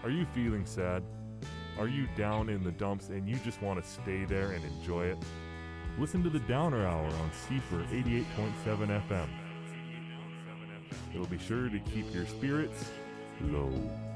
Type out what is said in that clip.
Are you feeling sad? Are you down in the dumps and you just want to stay there and enjoy it? Listen to the Downer Hour on Seefer 88.7 FM. It'll be sure to keep your spirits low.